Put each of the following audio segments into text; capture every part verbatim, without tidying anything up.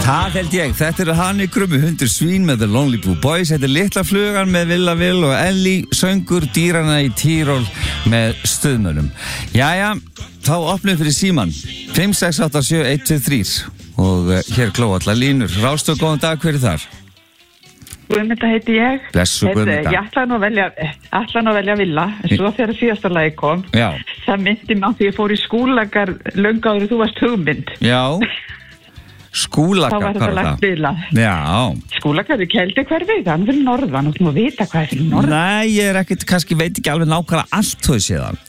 Það held ég, þetta eru Hani Krummi hundur svín með The Lonely Blue Boys. Þetta er Litla flugan með Villa Will og Ellie, söngur dýrana í Tírol með stuðmönnum. Jæja, þá opnum fyrir síman fimm sex átta sjö eitt tvö þrjú og uh, hér klóa allar línur. Rástöð, góðan dag, hver er þar? Guðmynda heiti ég. Blessu Guðmynda. Ég ætla nú að velja, ætla nú að velja Villa, en svo þegar síðasta lagi kom, Já. það myndi mig á því ég fór í Skúlakar löngu áður þú varst hugmynd. Já. Skúlakar, hvað var það lagt Villa? Já. Skúlakar er keldi hverfið, það er fyrir norðan, og þú veit að hvað er fyrir norðan. Nei, ég er ekkert, kannski veit ekki alveg nákvæmlega allt þú séðan.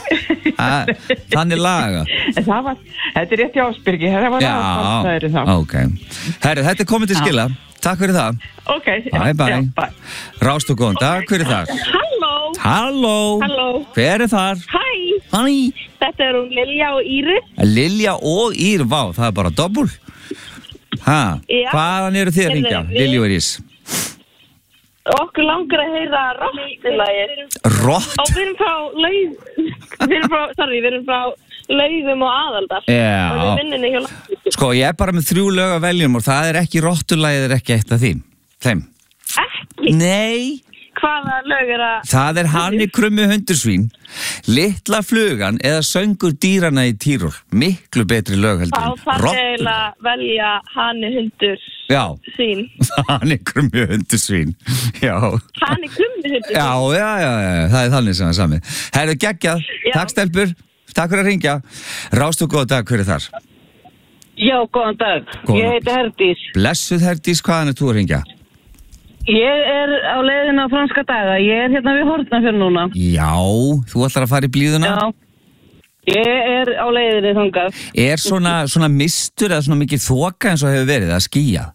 Þannig laga. En það var, þetta er rétt í Ásbyrgi, það var Já, það. ok. Herri, þetta er komið til skila. Takk fyrir það. Ok. Bye bye. Já, bye. Rástöð, góðan dag, hver er þar? Halló. Halló. Halló. Hver er þar? Hæ. Hæ. Þetta er hún Lilja og Íris. Lilja og Ír, vá, það er bara dobbul. Hæ, Já. hvaðan eru þið að ringja? Lilja og Íris. Okkur langar að heyra Rottilagið. Rott? Og við erum frá Laug... Við erum frá, sorry, við erum frá Laugum og Aðaldal. Já. Og við vinnum hjá Laugum. Sko, ég er bara með þrjú lög að veljum og það er ekki Rottulagið er ekki eitt af því. Þeim. Ekki? Nei. Hvaða lög er að... Það er Hani Krummi hundursvín, Litla flugan eða söngur dýrana í Tírol. Miklu betri lög heldur en Þá þarf ég eiginlega að velja Hani hundur Já. sín. Hani Krummi hundursvín. Já. Hani Krummi hundur sín. Já, já, já, já, það er þannig sem það er samið. Herðu, geggjað. Já. Takk stelpur. Takk fyrir að ringja. Rástöð, góðan dag, hver er þar? Já, góðan dag. Góðan. Ég heiti Herdís. Blessuð Herdís, hvaðan er þú að ringja? Ég er á leiðina á franska daga. Ég er hérna við Hortnafjörð núna. Já, þú ætlar að fara í blíðuna? Já. Ég er á leiðinni þangað. Er svona, svona mistur eða svona mikið þoka eins og hefur verið að skýja?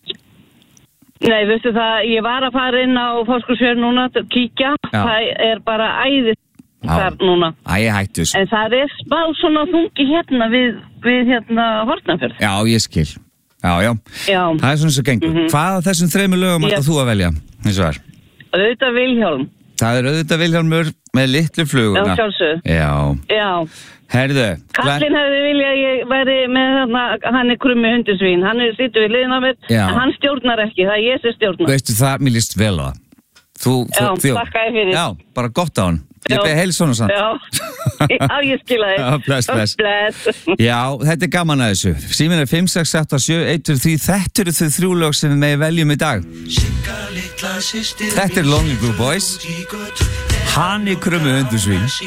Nei, veistu það, ég var að fara inn á Fáskursfjörð núna að kíkja. Já. Það er bara æðist þar núna. Æ, ég hættu þessu. En það er spá svona þungi hérna við, við hérna Hortnafjörð. Já, ég skil. Já, já. Já. Það er svona svo gengur. Mm -hmm. Hvað af þessum þreymur lögum ætlar Ég- þú að velja? Eins og er. Auðvitað Vilhjálm. Það er auðvitað Vilhjálmur með Litlu fluguna. Já, sjálfsögðu. Já. Já. Herðu. Kallinn hefði viljað að ég væri með þarna, hann er Krummi hundursvín. Hann er sittur við liðin á mér, Já. en hann stjórnar ekki. Það er ég sem stjórnar. Veistu það, mér líst vel á það. Þú, Já, þú, þú. þakka þér fyrir. Já, bara gott á hann. Ég Já. beði heil svona samt. Já, já, ég skila þig. Já, bless, bless. Bless. Já, þetta er gaman að þessu. Síminn er fimm sex átta sjö eitt tvö þrjú. Þetta eru þau þrjú lög sem við megi veljum í dag. Þetta er Lonely Blue Boys, Hani Krummi hundursvín.